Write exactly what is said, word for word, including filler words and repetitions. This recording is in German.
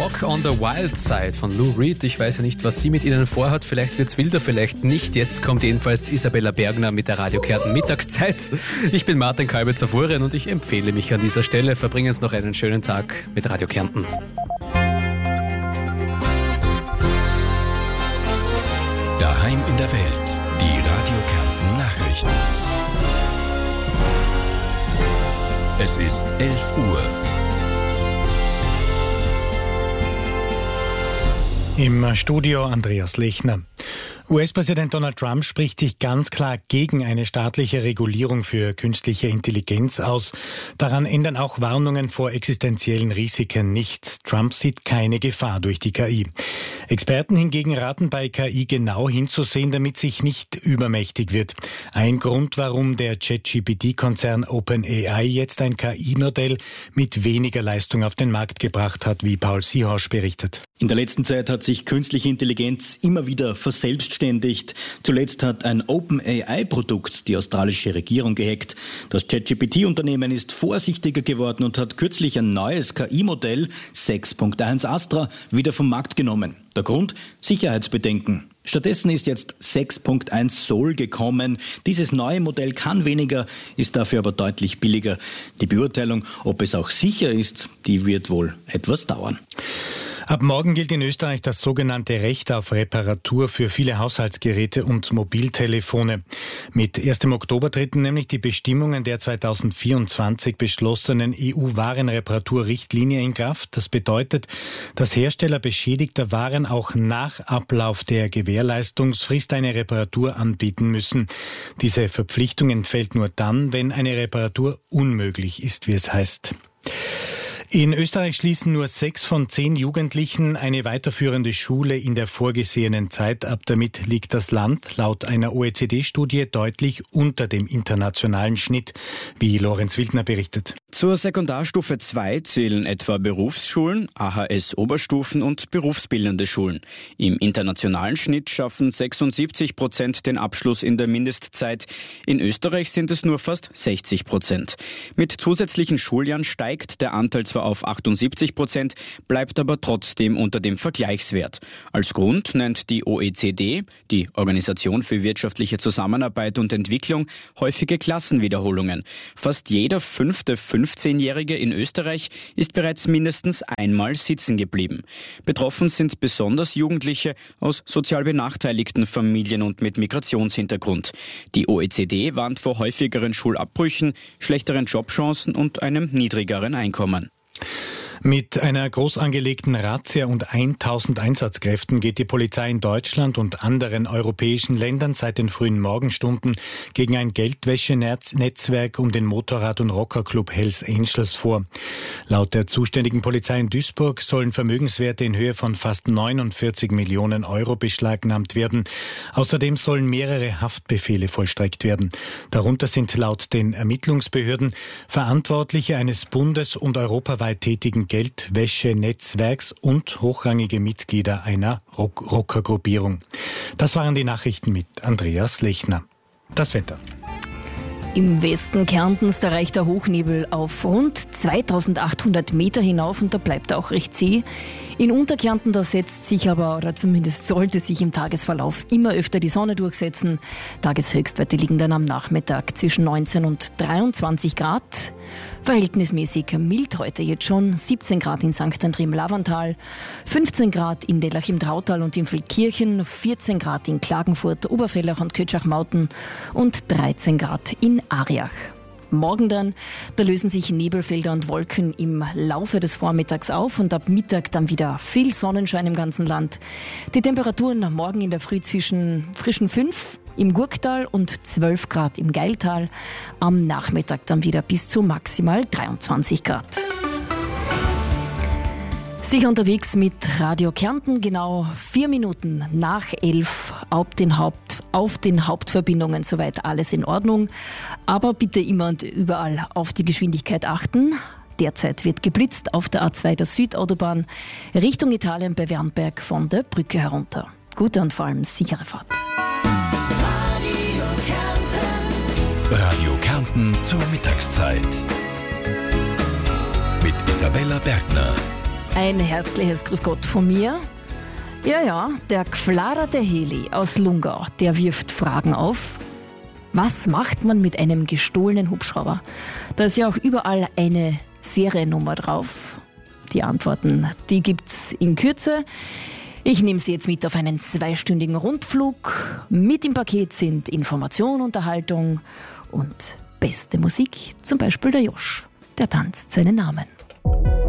Walk on the Wild Side von Lou Reed. Ich weiß ja nicht, was sie mit Ihnen vorhat. Vielleicht wird's wilder, vielleicht nicht. Jetzt kommt jedenfalls Isabella Bergner mit der Radio Kärnten Mittagszeit. Ich bin Martin Kalbitzer-Vorren und ich empfehle mich an dieser Stelle. Verbringen Sie noch einen schönen Tag mit Radio Kärnten. Daheim in der Welt. Die Radio Kärnten Nachrichten. Es ist elf Uhr. Im Studio Andreas Lechner. U S-Präsident Donald Trump spricht sich ganz klar gegen eine staatliche Regulierung für künstliche Intelligenz aus. Daran ändern auch Warnungen vor existenziellen Risiken nichts. Trump sieht keine Gefahr durch die K I. Experten hingegen raten bei K I genau hinzusehen, damit sich nicht übermächtig wird. Ein Grund, warum der ChatGPT-Konzern OpenAI jetzt ein K I-Modell mit weniger Leistung auf den Markt gebracht hat, wie Paul Siehosch berichtet. In der letzten Zeit hat sich künstliche Intelligenz immer wieder verselbstständigt. Zuletzt hat ein OpenAI-Produkt die australische Regierung gehackt. Das ChatGPT-Unternehmen ist vorsichtiger geworden und hat kürzlich ein neues K I-Modell sechs Punkt eins Astra wieder vom Markt genommen. Der Grund? Sicherheitsbedenken. Stattdessen ist jetzt sechs Punkt eins Sol gekommen. Dieses neue Modell kann weniger, ist dafür aber deutlich billiger. Die Beurteilung, ob es auch sicher ist, die wird wohl etwas dauern. Ab morgen gilt in Österreich das sogenannte Recht auf Reparatur für viele Haushaltsgeräte und Mobiltelefone. Mit erstem Oktober treten nämlich die Bestimmungen der zweitausendvierundzwanzig beschlossenen E U-Warenreparaturrichtlinie in Kraft. Das bedeutet, dass Hersteller beschädigter Waren auch nach Ablauf der Gewährleistungsfrist eine Reparatur anbieten müssen. Diese Verpflichtung entfällt nur dann, wenn eine Reparatur unmöglich ist, wie es heißt. In Österreich schließen nur sechs von zehn Jugendlichen eine weiterführende Schule in der vorgesehenen Zeit ab. Damit liegt das Land laut einer O E C D-Studie deutlich unter dem internationalen Schnitt, wie Lorenz Wildner berichtet. Zur Sekundarstufe zwei zählen etwa Berufsschulen, A H S-Oberstufen und berufsbildende Schulen. Im internationalen Schnitt schaffen sechsundsiebzig Prozent den Abschluss in der Mindestzeit. In Österreich sind es nur fast sechzig Prozent. Mit zusätzlichen Schuljahren steigt der Anteil zwar auf achtundsiebzig Prozent, bleibt aber trotzdem unter dem Vergleichswert. Als Grund nennt die O E C D, die Organisation für wirtschaftliche Zusammenarbeit und Entwicklung, häufige Klassenwiederholungen. Fast jeder fünfte fünfzehnjährige in Österreich ist bereits mindestens einmal sitzen geblieben. Betroffen sind besonders Jugendliche aus sozial benachteiligten Familien und mit Migrationshintergrund. Die O E C D warnt vor häufigeren Schulabbrüchen, schlechteren Jobchancen und einem niedrigeren Einkommen. Mit einer groß angelegten Razzia und tausend Einsatzkräften geht die Polizei in Deutschland und anderen europäischen Ländern seit den frühen Morgenstunden gegen ein Geldwäschenetzwerk um den Motorrad- und Rockerclub Hells Angels vor. Laut der zuständigen Polizei in Duisburg sollen Vermögenswerte in Höhe von fast neunundvierzig Millionen Euro beschlagnahmt werden. Außerdem sollen mehrere Haftbefehle vollstreckt werden. Darunter sind laut den Ermittlungsbehörden Verantwortliche eines bundes- und europaweit tätigen Geldwäschenetzwerks und hochrangige Mitglieder einer Rock- Rockergruppierung. Das waren die Nachrichten mit Andreas Lechner. Das Wetter. Im Westen Kärntens, da reicht der Hochnebel auf rund zweitausendachthundert Meter hinauf und da bleibt er auch recht zäh. In Unterkärnten, da setzt sich aber, oder zumindest sollte sich im Tagesverlauf immer öfter die Sonne durchsetzen. Tageshöchstwerte liegen dann am Nachmittag zwischen neunzehn und dreiundzwanzig Grad. Verhältnismäßig mild heute jetzt schon, siebzehn Grad in Sankt André im Lavantal, fünfzehn Grad in Dellach im Trautal und in Feldkirchen, vierzehn Grad in Klagenfurt, Oberfellach und Kötschach-Mauten und dreizehn Grad in Ariach. Morgen dann, da lösen sich Nebelfelder und Wolken im Laufe des Vormittags auf und ab Mittag dann wieder viel Sonnenschein im ganzen Land. Die Temperaturen morgen in der Früh zwischen frischen fünf im Gurktal und zwölf Grad im Geiltal. Am Nachmittag dann wieder bis zu maximal dreiundzwanzig Grad. Sicher unterwegs mit Radio Kärnten, genau vier Minuten nach elf auf den, Haupt, auf den Hauptverbindungen, soweit alles in Ordnung. Aber bitte immer und überall auf die Geschwindigkeit achten. Derzeit wird geblitzt auf der A zwei der Südautobahn Richtung Italien bei Wernberg von der Brücke herunter. Gute und vor allem sichere Fahrt. Radio Kärnten. Radio Kärnten zur Mittagszeit. Mit Isabella Bergner. Ein herzliches Grüß Gott von mir. Ja, ja, der gefladerte Heli aus Lungau, der wirft Fragen auf. Was macht man mit einem gestohlenen Hubschrauber? Da ist ja auch überall eine Seriennummer drauf. Die Antworten, die gibt's in Kürze. Ich nehme Sie jetzt mit auf einen zweistündigen Rundflug. Mit im Paket sind Information, Unterhaltung und beste Musik. Zum Beispiel der Josch, der tanzt seinen Namen.